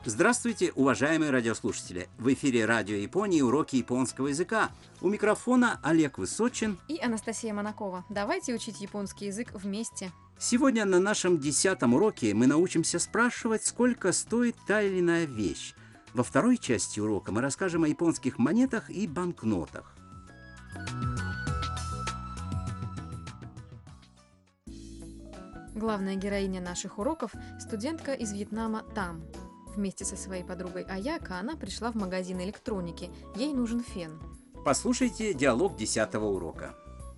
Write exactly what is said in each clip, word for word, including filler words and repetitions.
Здравствуйте, уважаемые радиослушатели! В эфире Радио Японии уроки японского языка. У микрофона Олег Высочин и Анастасия Монакова. Давайте учить японский язык вместе. Сегодня на нашем десятом уроке мы научимся спрашивать, сколько стоит та или иная вещь. Во второй части урока мы расскажем о японских монетах и банкнотах. Главная героиня наших уроков – студентка из Вьетнама Там. Вместе со своей подругой Аяко она пришла в магазин электроники. Ей нужен фен. Послушайте диалог десятого урока.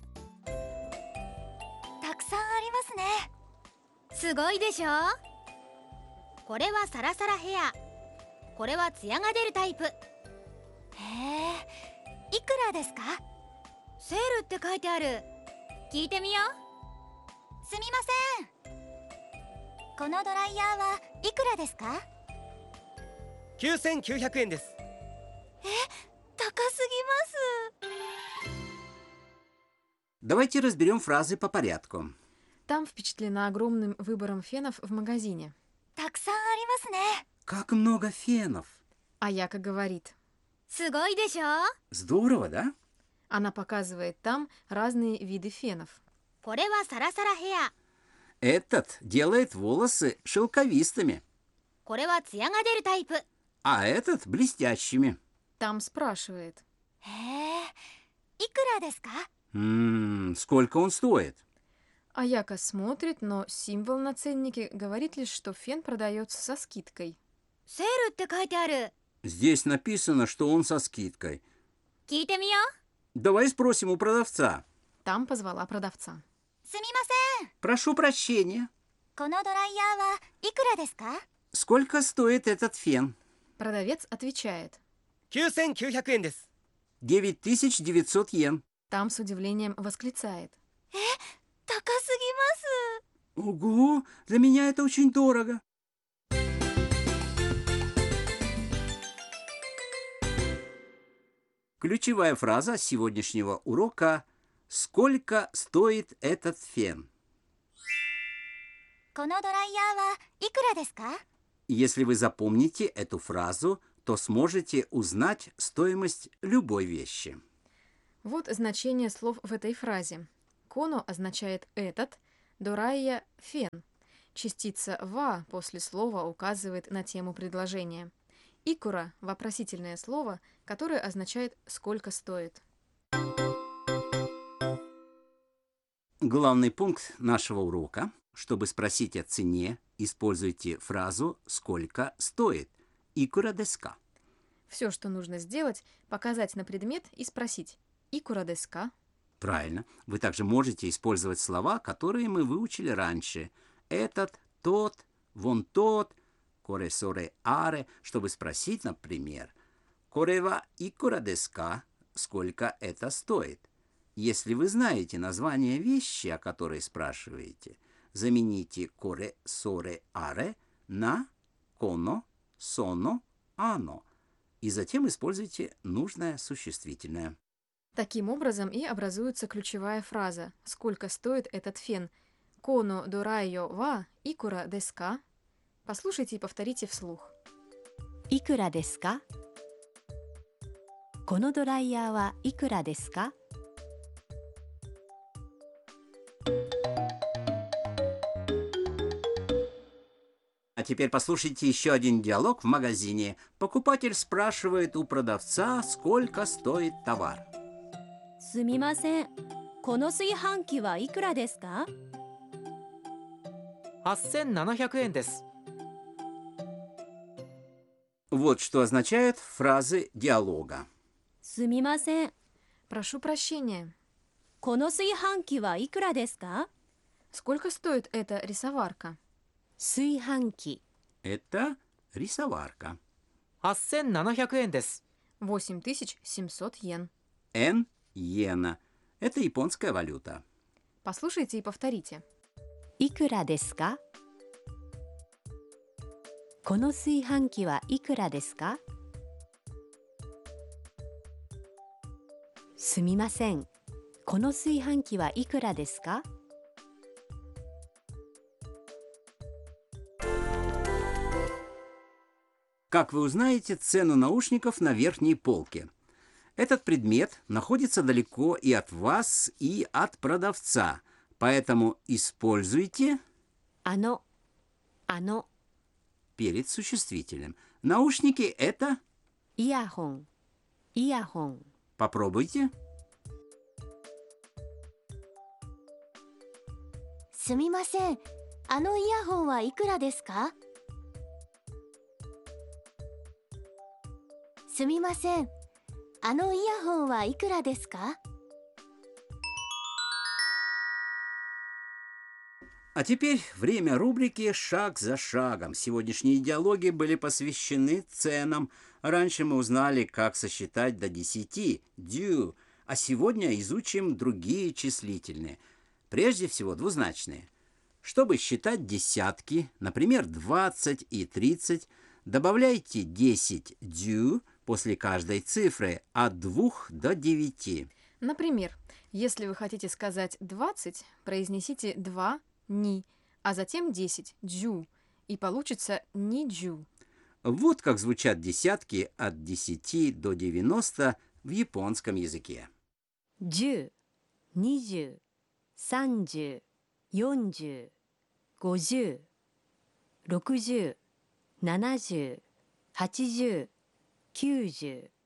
たくさんありますね。すごいでしょ。これはサラサラヘア。これはツヤが出るタイプ。へえ、いくらですか？セールって書いてある。聞いてみよう。すみません。このドライヤーはいくらですか？ きゅうせんきゅうひゃくえんです。 え、高すぎます。 Давайте разберем фразы по порядку. Там впечатлена огромным выбором фенов в магазине. たくさんありますね。 Как много фенов! Аяко говорит. すごいでしょ。 Здорово, да? Она показывает там разные виды фенов. これはサラサラヘア。 Этот делает волосы шелковистыми, これはツヤが出るタイプ。 а этот блестящими. Там спрашивает. へえ、いくらですか？ М-м, сколько он стоит? Аяко смотрит, но символ на ценнике говорит лишь, что фен продается со скидкой. セールって書いてある。 Здесь написано, что он со скидкой. 聞いてみよう。 Давай спросим у продавца. Там позвала продавца. すみません。 Прошу прощения. このドライヤーはいくらですか？ Сколько стоит этот фен? Продавец отвечает. きゅうせんきゅうひゃくえんです。 девять тысяч девятьсот йен. Там с удивлением восклицает. 高すぎます。 Ого, для меня это очень дорого. Ключевая фраза сегодняшнего урока – «Сколько стоит этот фен?» このドライヤーはいくらですか？ Если вы запомните эту фразу, то сможете узнать стоимость любой вещи. Вот значение слов в этой фразе. Коно означает «этот», дорайя – «фен». Частица «ва» после слова указывает на тему предложения. Икура – вопросительное слово, которое означает «сколько стоит». Главный пункт нашего урока. Чтобы спросить о цене, используйте фразу «сколько стоит» «икура desu ka?». Все, что нужно сделать, показать на предмет и спросить «икура desu ka?». Правильно. Вы также можете использовать слова, которые мы выучили раньше. Этот, тот, вон тот, коре соре аре, чтобы спросить, например, коре ва икура desu ka? Сколько это стоит? Если вы знаете название вещи, о которой спрашиваете, замените коре соре аре на коно, соно, ано и затем используйте нужное существительное. Таким образом и образуется ключевая фраза «Сколько стоит этот фен?» «Коно дорайо ва икура desu ka?». Послушайте и повторите вслух. いくらですか？このドライヤーはいくらですか？ А теперь послушайте еще один диалог в магазине. Покупатель спрашивает у продавца, сколько стоит товар. すみません。この炊飯器はいくらですか？ はっせんななひゃくえんです。 Вот что означают фразы диалога. すみません。 Прошу прощения. この炊飯器はいくらですか？ Сколько стоит эта рисоварка? 炊飯器。 Это рисоварка. はっせんななひゃくえんです。 восемь тысяч семьсот йен. Н иена. Это японская валюта. Послушайте и повторите. いくらですか？この炊飯器はいくらですか？すみません。この炊飯器はいくらですか？ Как вы узнаете цену наушников на верхней полке? Этот предмет находится далеко и от вас, и от продавца, поэтому используйте あの、あの、 перед существителем. Наушники – это… イヤホン、イヤホン。 Попробуйте. すみません。あのイヤホンはいくらですか？すみません。あのイヤホンはいくらですか？ А теперь время рубрики «Шаг за шагом». Сегодняшние диалоги были посвящены ценам. Раньше мы узнали, как сосчитать до десяти, дю, а сегодня изучим другие числительные. Прежде всего двузначные. Чтобы считать десятки, например, двадцать и тридцать, добавляйте десять дю после каждой цифры от двух до девяти. Например, если вы хотите сказать двадцать, произнесите два ни, а затем десять джу, и получится ни джу. Вот как звучат десятки от десяти до девяноста в японском языке. じゅう、にじゅう、さんじゅう、よんじゅう、ごじゅう、ろくじゅう、ななじゅう、はちじゅう、きゅうじゅう。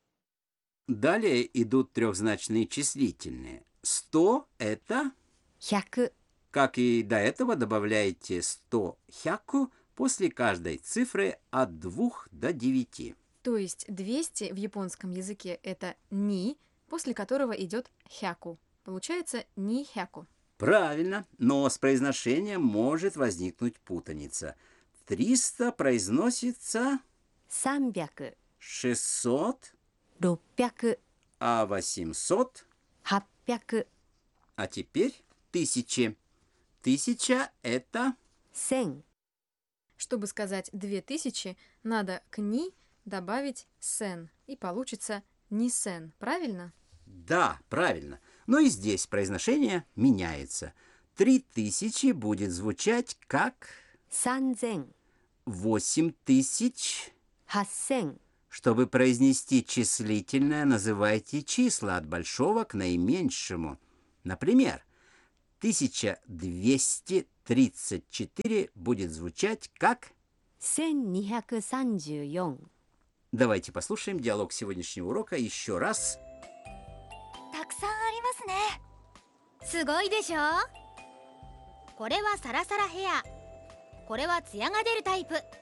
Далее идут трехзначные числительные. сто – это, ひゃく、 как и до этого, добавляете сто хяку после каждой цифры от двух до девяти. То есть двести в японском языке это ни, после которого идет хяку. Получается ни хяку. Правильно, но с произношением может возникнуть путаница. триста произносится さんびゃく、 шестьсот, ろっぴゃく、 а восемьсот, はっぴゃく、 а теперь тысячи. Тысяча – это… せん。 Чтобы сказать две тысячи, надо к ни добавить сен, и получится ни сен, правильно? Да, правильно. Но и здесь произношение меняется. Три тысячи будет звучать как さんぜん、 восемь тысяч. はっせん、 Чтобы произнести числительное, называйте числа от большого к наименьшему. Например, тысяча двести тридцать четыре будет звучать как… せんにひゃくさんじゅうよん。 Давайте послушаем диалог сегодняшнего урока еще раз. たくさんありますね。すごいでしょ。これはサラサラヘア、これはツヤが出るタイプ。へえ、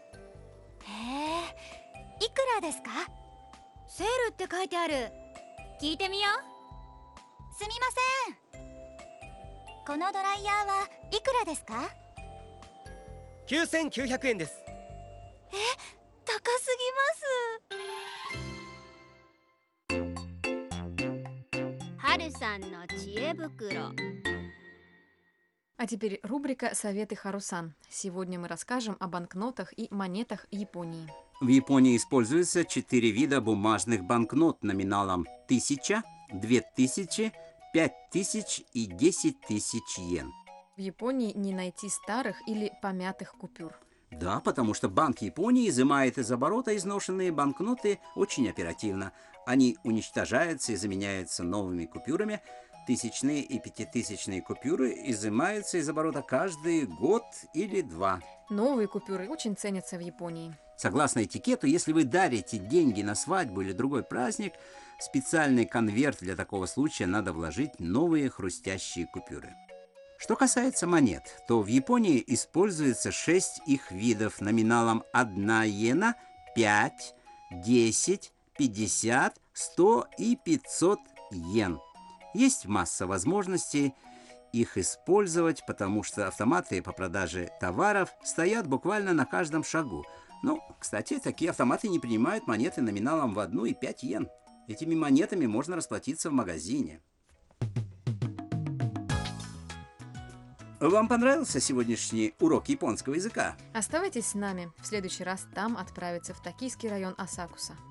いくらですか？セールって書いてある。聞いてみよう。すみません。このドライヤーはいくらですか？ きゅうせんきゅうひゃくえんです。 高すぎます。はるさんの知恵袋。 А теперь рубрика «Советы Харусан». Сегодня мы расскажем о банкнотах и монетах Японии. В Японии используется четыре вида бумажных банкнот номиналом тысяча, две тысячи, пять тысяч и десять тысяч йен. В Японии не найти старых или помятых купюр. Да, потому что Банк Японии изымает из оборота изношенные банкноты очень оперативно. Они уничтожаются и заменяются новыми купюрами. Тысячные и пятитысячные купюры изымаются из оборота каждый год или два. Новые купюры очень ценятся в Японии. Согласно этикету, если вы дарите деньги на свадьбу или другой праздник, в специальный конверт для такого случая надо вложить новые хрустящие купюры. Что касается монет, то в Японии используется шесть их видов номиналом одна йена, пять, десять, пятьдесят, сто и пятьсот йен. Есть масса возможностей их использовать, потому что автоматы по продаже товаров стоят буквально на каждом шагу. Ну, кстати, такие автоматы не принимают монеты номиналом в одну и пять йен. Этими монетами можно расплатиться в магазине. Вам понравился сегодняшний урок японского языка? Оставайтесь с нами. В следующий раз там отправиться в токийский район Асакуса.